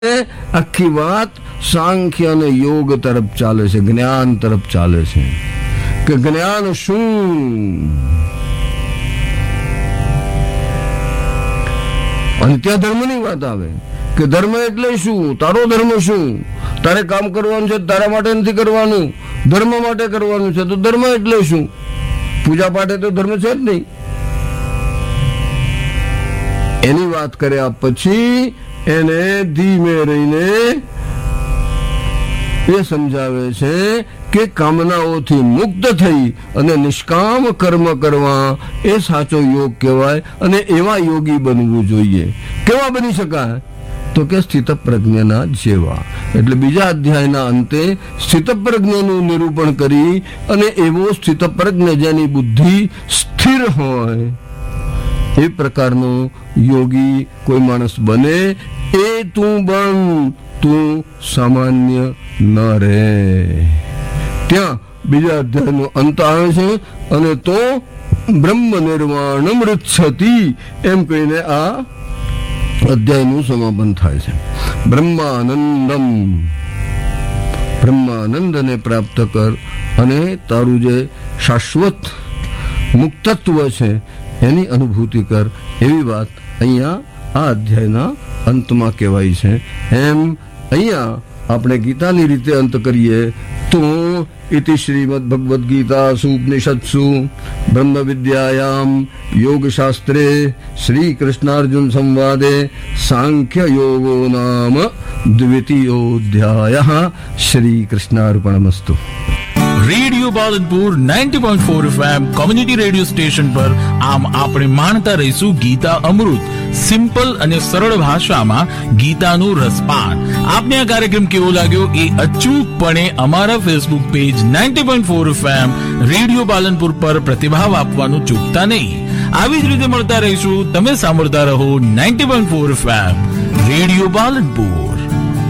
આખી વાત સાંખ્ય અને યોગ તરફ ચાલે છે, જ્ઞાન તરફ ચાલે છે કે જ્ઞાન શું, અને ત્યાં ધર્મની વાત આવે કે ધર્મ એટલે શું, તારો ધર્મ શું, તારે કામ કરવાનું છે તારા માટે નથી કરવાનું, ધર્મ માટે કરવાનું છે. તો ધર્મ એટલે શું? પૂજા પાઠે તો ધર્મ છે જ નહીં. એની વાત કર્યા પછી એને ધીમે રહીને એ સમજાવે છે કે કામનાઓથી મુક્ત થઈ અને નિષ્કામ કર્મ કરવા એ સાચો યોગ કહેવાય, અને એવા યોગી બનવું જોઈએ. કેવા બની શકાય? તો કે સ્થિતપ્રજ્ઞના જેવા. એટલે બીજા અધ્યાયના અંતે સ્થિતપ્રજ્ઞનું નિરૂપણ કરી અને એવો સ્થિતપ્રજ્ઞ જેની બુદ્ધિ સ્થિર હોય એ પ્રકારનો યોગી કોઈ માણસ બને. એ તું બન, તું સામાન્ય ન રહે. ત્યાં બીજા અધ્યાયનો અંત આવે છે અને તો બ્રહ્મ નિર્વાણ મૃચ્છતિ એમ કહીને આ અધ્યાયનું સમાપન થાય છે. બ્રહ્માનંદને પ્રાપ્ત કર અને તારું જે શાશ્વત મુક્તત્વ છે એની અનુભૂતિ કર, એવી વાત અહીંયા આ અધ્યાયના અંતમાં કહેવાય છે. એમ અહીંયા આપણે ગીતાની રીતે અંત કરીએ તો ઇતિ શ્રીમદ ભગવદ્ ગીતાસુ ઉપનિષત્સુ બ્રહ્મ વિદ્યાયામ યોગ શાસ્ત્રે શ્રી કૃષ્ણાર્જુન સંવાદે સાંખ્ય યોગો નામ દ્વિતીયોધ્યાયઃ. Shri કૃષ્ણાર્પણમસ્તુ. Radio Palanpur 90.4 FM community radio station પર આમ આપણે માણતા રહીશું ગીતા અમૃત, સિમ્પલ અને સરળ ભાષામાં ગીતાનું રસપાન. આપને આ કાર્યક્રમ કેવો લાગ્યો એ અચૂકપણે અમારા Facebook page 90.4 FM radio Palanpur પર પ્રતિભાવ આપવાનું ચૂકતા નહીં. આવી જ રીતે મળતા રહીશું. તમે સાંભળતા રહો 90.4 FM રેડિયો પાલનપુર.